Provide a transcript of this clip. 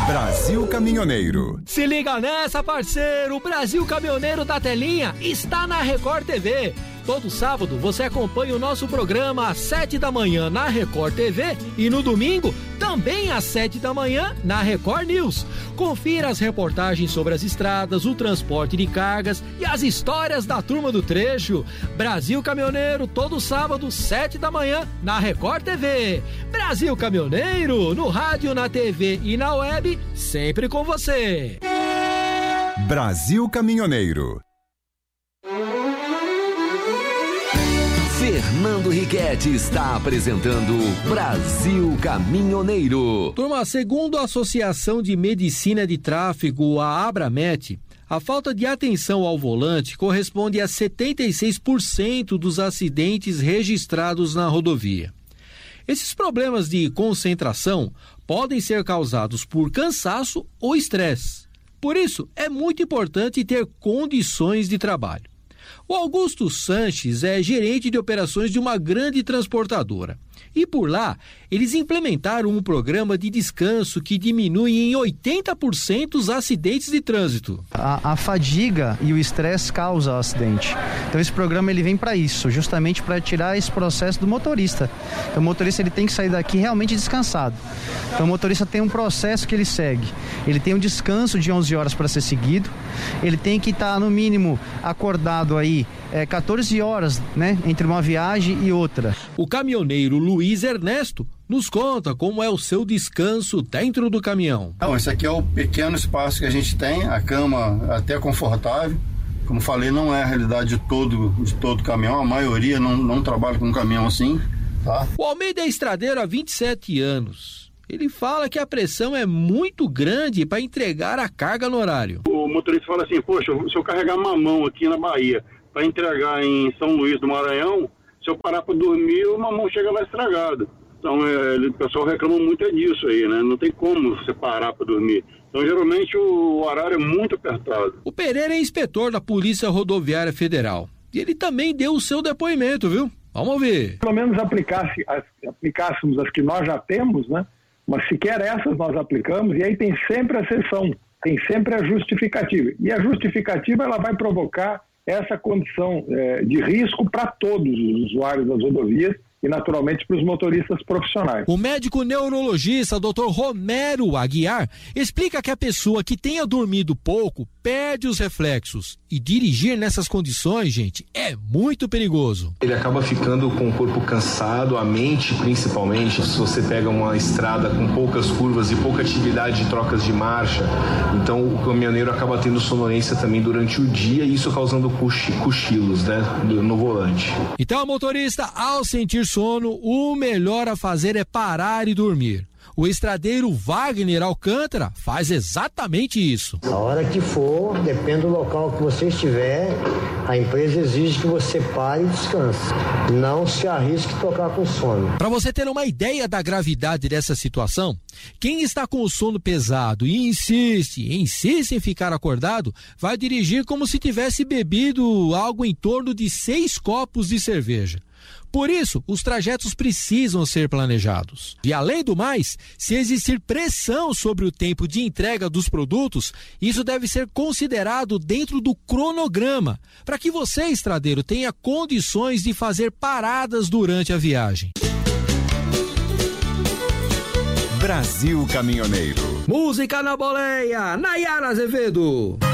Brasil Caminhoneiro. Se liga nessa, parceiro! O Brasil Caminhoneiro da Telinha está na Record TV. Todo sábado você acompanha o nosso programa às 7 da manhã na Record TV e no domingo também às 7 da manhã na Record News. Confira as reportagens sobre as estradas, o transporte de cargas e as histórias da turma do trecho. Brasil Caminhoneiro, todo sábado, 7 da manhã na Record TV. Brasil Caminhoneiro, no rádio, na TV e na web, sempre com você. Brasil Caminhoneiro. Fernando Riquetti está apresentando Brasil Caminhoneiro. Turma, segundo a Associação de Medicina de Tráfego, a Abramet, a falta de atenção ao volante corresponde a 76% dos acidentes registrados na rodovia. Esses problemas de concentração podem ser causados por cansaço ou estresse. Por isso, é muito importante ter condições de trabalho. O Augusto Sanches é gerente de operações de uma grande transportadora. E por lá, eles implementaram um programa de descanso que diminui em 80% os acidentes de trânsito. A fadiga e o estresse causam o acidente. Então esse programa ele vem para isso, justamente para tirar esse processo do motorista. Então o motorista ele tem que sair daqui realmente descansado. Então o motorista tem um processo que ele segue. Ele tem um descanso de 11 horas para ser seguido. Ele tem que estar no mínimo acordado aí 14 horas, né, entre uma viagem e outra. O caminhoneiro Luiz Ernesto nos conta como é o seu descanso dentro do caminhão. Não, esse aqui é o pequeno espaço que a gente tem, a cama até confortável. Como falei, não é a realidade de todo caminhão, a maioria não trabalha com caminhão assim, tá? O Almeida é estradeiro há 27 anos. Ele fala que a pressão é muito grande para entregar a carga no horário. O motorista fala assim, poxa, se eu carregar mamão aqui na Bahia para entregar em São Luís do Maranhão, se eu parar para dormir, o mamão chega lá estragado. Então, o pessoal reclama muito disso aí, né? Não tem como você parar para dormir. Então, geralmente, o horário é muito apertado. O Pereira é inspetor da Polícia Rodoviária Federal. E ele também deu o seu depoimento, viu? Vamos ouvir. Pelo menos aplicássemos as que nós já temos, né? Mas sequer essas nós aplicamos, e aí tem sempre a exceção, tem sempre a justificativa. E a justificativa, ela vai provocar essa condição de risco para todos os usuários das rodovias e, naturalmente, para os motoristas profissionais. O médico neurologista Dr. Romero Aguiar explica que a pessoa que tenha dormido pouco perde os reflexos. E dirigir nessas condições, gente, é muito perigoso. Ele acaba ficando com o corpo cansado, a mente principalmente. Se você pega uma estrada com poucas curvas e pouca atividade de trocas de marcha, então o caminhoneiro acaba tendo sonolência também durante o dia e isso causando cochilos, né, no volante. Então, motorista, ao sentir sono, o melhor a fazer é parar e dormir. O estradeiro Wagner Alcântara faz exatamente isso. A hora que for, depende do local que você estiver, a empresa exige que você pare e descanse. Não se arrisque a tocar com sono. Para você ter uma ideia da gravidade dessa situação, quem está com o sono pesado e insiste em ficar acordado, vai dirigir como se tivesse bebido algo em torno de 6 copos de cerveja. Por isso, os trajetos precisam ser planejados. E além do mais, se existir pressão sobre o tempo de entrega dos produtos, isso deve ser considerado dentro do cronograma, para que você, estradeiro, tenha condições de fazer paradas durante a viagem. Brasil Caminhoneiro. Música na boleia, Nayara Azevedo.